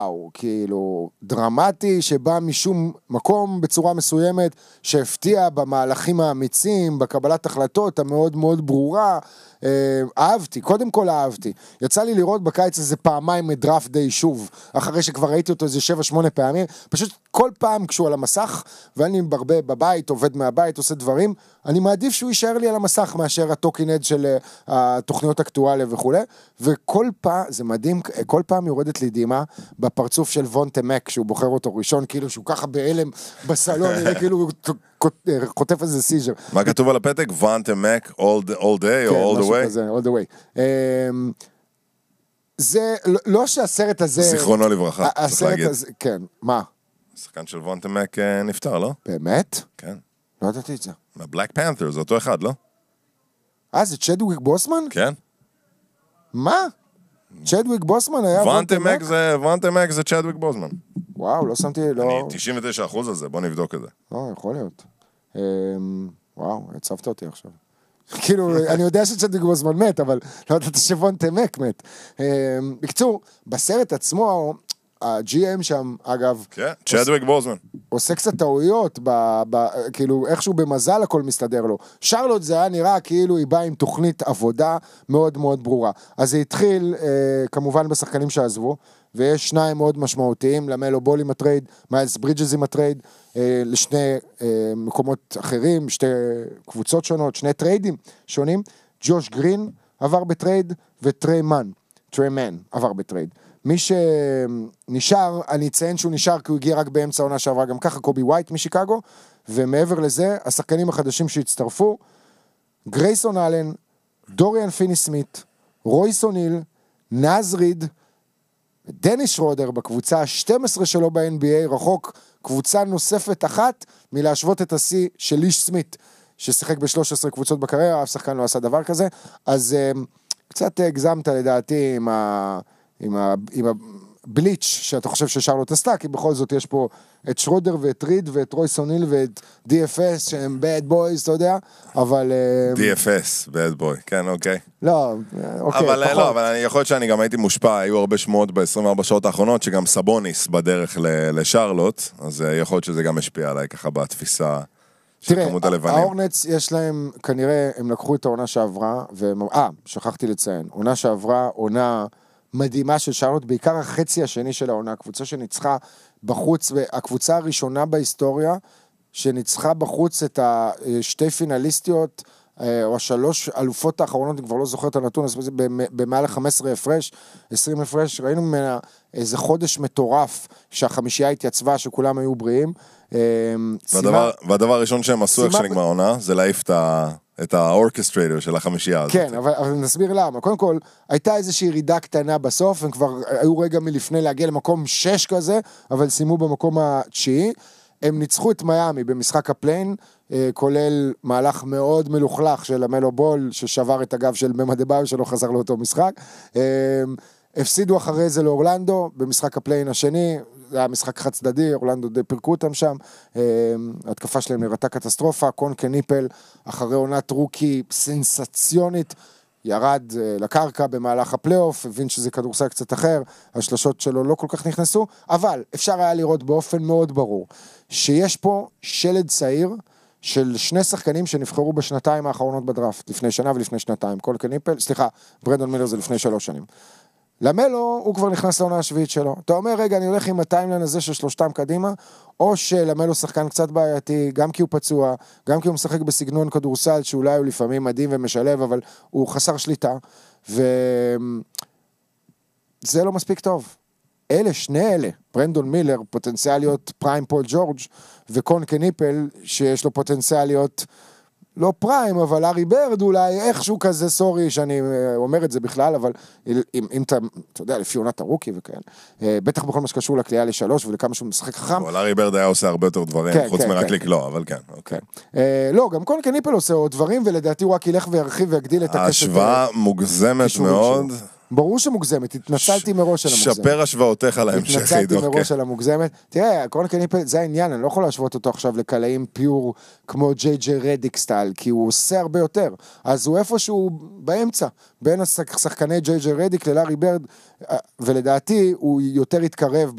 כאילו דרמטי שבא משום מקום בצורה מסוימת שהפתיע במהלכים האמיצים, בקבלת החלטות המאוד מאוד ברורה. אהבתי, קודם כל אהבתי. יצא לי לראות בקיץ הזה פעמיים את דראפט דיי שוב, אחרי שכבר ראיתי אותו איזה 7-8 פעמים, פשוט כל פעם כשהוא על המסך, ואני הרבה בבית, עובד מהבית, עושה דברים, אני מעדיף שהוא יישאר לי על המסך מאשר הטוקינג הד של התוכניות אקטואליה וכו'. וכל פעם, זה מדהים, כל פעם יורדת לי דימה בפרצוף של וונטה מק, שהוא בוחר אותו ראשון, כאילו שהוא ככה בהלם בסלון, כאילו הוא חוטף איזה סיז'ר. מה כתוב על הפתק? וונטה מק all day או all the way? כזה, all the way. זה, לא שהסרט הזה... זיכרונו לברכה, צריך להגיד. כן, מה? השחקן של וונטה מק נפטר, לא? באמת? כן. לא ידעתי את זה. מהבלק פנת'ר, זה אותו אחד, לא? זה צ'דוויק בוסמן? כן. מה? צ'דוויק בוסמן היה וונטה מק זה צ'דוויק בוסמן. וואו, לא שמתי, לא... אני 99% על זה, בוא נבדוק את זה. לא, יכול להיות. וואו, הצבת אותי עכשיו. כאילו, אני יודע שצ'דוויק בוסמן מת, אבל לא יודעת שוונטה מק מת. בקצור, בסרט עצמו, ה-GM שם, אגב... כן, צ'דוויק בוסמן. עושה קצת טעויות, כאילו, איכשהו במזל הכל מסתדר לו. שרלוט זה היה נראה כאילו היא באה עם תוכנית עבודה מאוד מאוד ברורה. אז זה התחיל, כמובן, בשחקנים שעזבו, ויש שניים מאוד משמעותיים, למלו בול עם הטרייד, מיילס ברידג'ס עם הטרייד, לשני מקומות אחרים, שתי קבוצות שונות, שני טריידים שונים. ג'וש גרין עבר בטרייד, וטרי מן עבר בטרייד. מי שנשאר, אני אציין שהוא נשאר כי הוא הגיע רק באמצע העונה שעברה, גם ככה קובי ווייט משיקגו, ומעבר לזה, השחקנים החדשים שהצטרפו, גרייסון אלן, דוריאן פיני סמית, רויס אוניל, נאז ריד, דניס שרודר בקבוצה ה-12 שלו ב-NBA, רחוק קבוצה נוספת אחת מלהשוות את השיא של ליש סמית, ששיחק ב-13 קבוצות בקריירה, אף שחקן לא עשה דבר כזה, אז קצת הגזמת לדעתי עם הבליץ' שאתה חושב ששרלוט עשתה, כי בכל זאת יש פה את שרודר ואת ריד ואת רויס אוניל ואת DFS שהם bad boys, אתה יודע, אבל... DFS, bad boy, כן, אוקיי. לא, אוקיי, אבל פחות. לא, אבל יכול להיות שאני גם הייתי מושפע, היו הרבה שמועות ב-24 שעות האחרונות, שגם סבוניס בדרך לשרלוט, אז יכול להיות שזה גם השפיע עליי ככה בתפיסה של כמות הלבנים. האורנץ יש להם, כנראה הם לקחו את העונה שעברה, שכחתי לציין, עונה שעברה, עונה מדהימה של שרלוט, בעיקר החצי השני של העונה, הקבוצה שניצחה בחוץ, הקבוצה הראשונה בהיסטוריה, שניצחה בחוץ את השתי פינליסטיות, או השלוש אלופות האחרונות, אני כבר לא זוכר את הנתון, אז במעל 15 הפרש, 20 הפרש, ראינו ממנה איזה חודש מטורף, שהחמישייה התייצבה, שכולם היו בריאים. והדבר הראשון שהם עשו איך שנגמר העונה, זה להעיף את האורקסטרייטר של החמישייה הזאת. כן, אבל נסביר למה. קודם כל, הייתה איזושהי ירידה קטנה בסוף, הם כבר היו רגע מלפני להגיע למקום 6 כזה, אבל סיימו במקום התשיעי. הם ניצחו את מיאמי במשחק הפליין, כולל מהלך מאוד מלוכלך של המלו בול, ששבר את הגב של ממדבאו, שלא חזר לאותו משחק. הפסידו אחרי זה לאורלנדו, במשחק הפליין השני, זה היה משחק חד צדדי, אורלנדו די פירקו אותם שם, התקפה שלהם נראתה קטסטרופה, קונקה ניפל, אחרי עונת רוקי סנסציונית, ירד לקרקע במהלך הפלייאוף, הבין שזה כדורסל קצת אחר, השלשות שלו לא כל כך נכנסו, אבל אפשר היה לראות באופן מאוד ברור, שיש פה שלד צעיר, של שני שחקנים שנבחרו בשנתיים האחרונות בדראפט, לפני שנה ולפני שנתיים, קונקה ניפל, ברנדון מילר זה לפני 3 שנים. למלו הוא כבר נכנס לעונה השביעית שלו. אתה אומר, רגע, אני הולך עם הטיימליין הזה של שלושתם קדימה, או שלמלו שחקן קצת בעייתי, גם כי הוא פצוע, גם כי הוא משחק בסגנון כדורסל, שאולי הוא לפעמים מדהים ומשלב, אבל הוא חסר שליטה, וזה לא מספיק טוב. שני אלה, ברנדון מילר, פוטנציאליות פריים פול ג'ורג', וקונקה ניפל, שיש לו פוטנציאליות לא פריים, אבל ארי ברד אולי איכשהו כזה, סורי שאני אומר את זה בכלל, אבל אם אתה יודע, לפי עונת הרוקי וכאלה, בטח בכל מה שקשור לקליעה ל3 ולכמה שהוא משחק חכם. אבל ארי ברד היה עושה הרבה יותר דברים, חוץ מרק לקלוע, אבל כן, אוקיי. לא, גם קונקה ניפל עושה עוד דברים, ולדעתי הוא רק ילך וירחיב ויגדיל את הקשת. ההשוואה מוגזמת מאוד. ברור שמוגזמת, התנצלתי מראש על המוגזמת. שפר השוואותיך על ההמשך. התנצלתי מראש על המוגזמת. תראה, קונקה ניפל, זה העניין, אני לא יכול להשוות אותו עכשיו לקלעים פיור כמו ג'יי רדיק סטייל, כי הוא עושה הרבה יותר. אז הוא איפשהו באמצע, בין השחקני ג'יי רדיק ללארי ברד, ולדעתי הוא יותר התקרב